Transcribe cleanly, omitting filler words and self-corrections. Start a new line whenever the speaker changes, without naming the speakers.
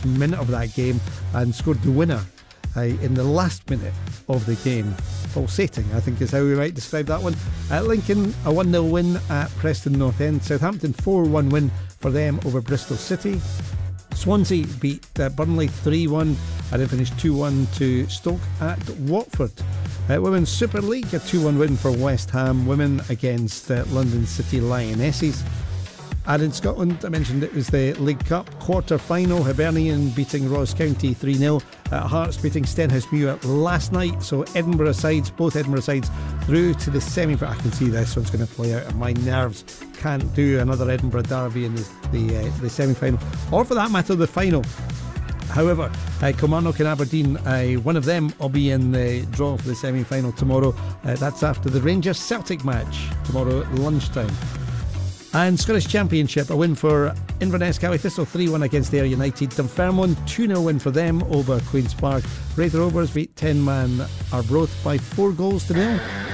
last minute of that game and scored the winner in the last minute of the game. Pulsating, I think, is how we might describe that one. Lincoln, a 1-0 win at Preston North End. Southampton, 4-1 win for them over Bristol City. Swansea beat Burnley 3-1 and then finished 2-1 to Stoke at Watford. Women's Super League, a 2-1 win for West Ham Women against London City Lionesses. And in Scotland, I mentioned it was the League Cup quarter-final. Hibernian beating Ross County 3-0. Hearts beating Stenhousemuir last night. So both Edinburgh sides through to the semi-final. I can see this one's going to play out, and my nerves can't do another Edinburgh derby in the semi-final, or for that matter the final. However, Kilmarnock and Aberdeen, one of them will be in the draw for the semi-final tomorrow. That's after the Rangers Celtic match tomorrow at lunchtime. And Scottish Championship, a win for Inverness County Thistle 3-1 against Ayr United. Dunfermline, 2-0 win for them over Queen's Park. Raith Rovers beat 10-man Arbroath by 4 goals to 0.